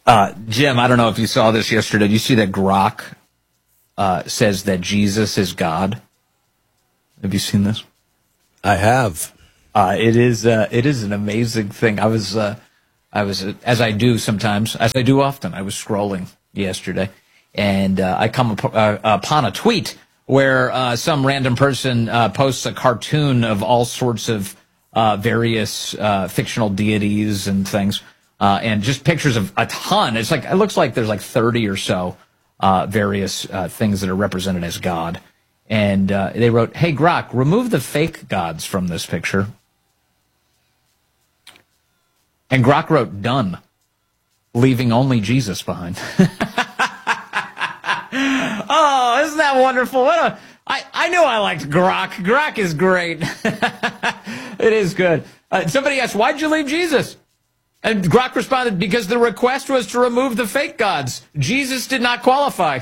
Jim, I don't know if you saw this yesterday. Did you see that Grok says that Jesus is God? Have you seen this? I have. It is an amazing thing. I was as I do sometimes, as I do often. I was scrolling yesterday, and I come upon a tweet where some random person posts a cartoon of all sorts of various fictional deities and things, and just pictures of a ton. It looks like there's like 30 or so various things that are represented as God. And they wrote, "Hey, Grok, remove the fake gods from this picture." And Grok wrote, "Done," leaving only Jesus behind. Oh, isn't that wonderful? I knew I liked Grok. Grok is great. It is good. Somebody asked, "Why'd you leave Jesus?" And Grok responded, "Because the request was to remove the fake gods. Jesus did not qualify."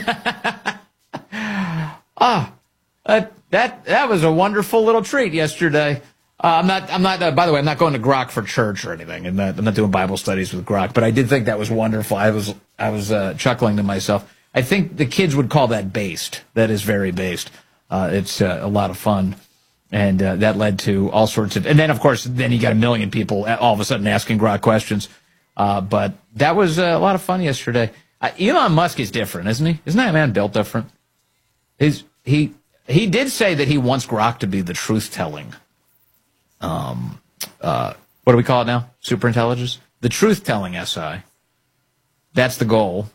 That was a wonderful little treat yesterday. I'm not. By the way, I'm not going to Grok for church or anything. I'm not doing Bible studies with Grok. But I did think that was wonderful. I was chuckling to myself. I think the kids would call that based. That is very based. It's a lot of fun, and that led to all sorts of. And then, of course, you got a million people all of a sudden asking Grok questions. But that was a lot of fun yesterday. Elon Musk is different, isn't he? Isn't that man built different? He did say that he wants Grok to be the truth-telling. What do we call it now? Superintelligence? The truth-telling SI. That's the goal.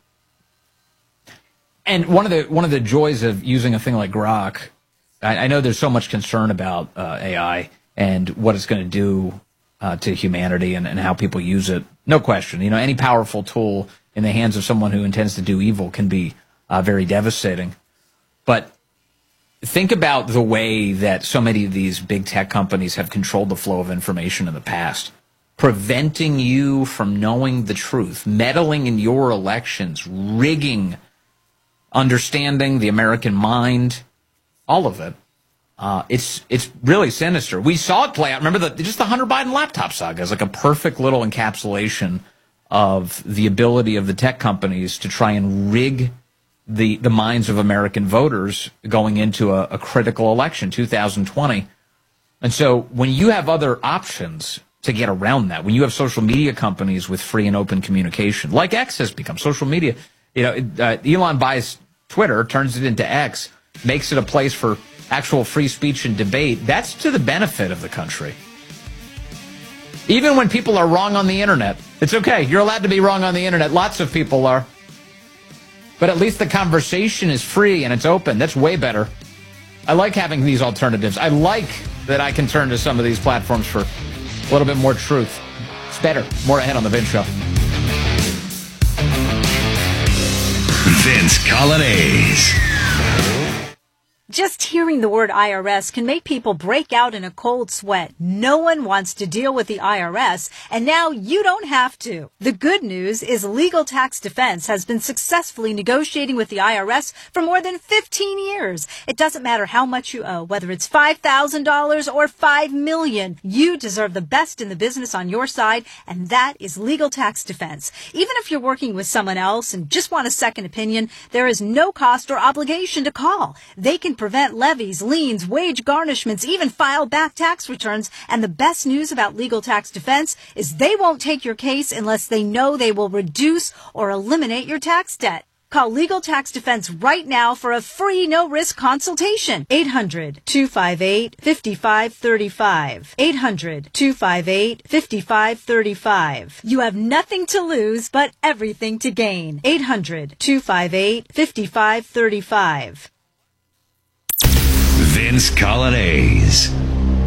And one of the joys of using a thing like Grok, I know there's so much concern about AI and what it's going to do to humanity and how people use it. No question. Any powerful tool in the hands of someone who intends to do evil can be very devastating. But think about the way that so many of these big tech companies have controlled the flow of information in the past, preventing you from knowing the truth, meddling in your elections, rigging, understanding the American mind, all of it. It's really sinister. We saw it play out. Remember just the Hunter Biden laptop saga is like a perfect little encapsulation of the ability of the tech companies to try and rig the minds of American voters going into a critical election, 2020. And so when you have other options to get around that, when you have social media companies with free and open communication, like X has become social media, Elon buys Twitter, turns it into X, makes it a place for actual free speech and debate. That's to the benefit of the country. Even when people are wrong on the internet, it's okay. You're allowed to be wrong on the internet. Lots of people are. But at least the conversation is free and it's open. That's way better. I like having these alternatives. I like that I can turn to some of these platforms for a little bit more truth. It's better. More ahead on The Vince Show. Vince Coglianese. Just hearing the word IRS can make people break out in a cold sweat. No one wants to deal with the IRS, and now you don't have to. The good news is Legal Tax Defense has been successfully negotiating with the IRS for more than 15 years. It doesn't matter how much you owe, whether it's $5,000 or $5 million. You deserve the best in the business on your side, and that is Legal Tax Defense. Even if you're working with someone else and just want a second opinion, there is no cost or obligation to call. They can prevent levies, liens, wage garnishments, even file back tax returns. And the best news about Legal Tax Defense is they won't take your case unless they know they will reduce or eliminate your tax debt. Call Legal Tax Defense right now for a free no-risk consultation. 800-258-5535. 800-258-5535. You have nothing to lose but everything to gain. 800-258-5535. Vince Coglianese.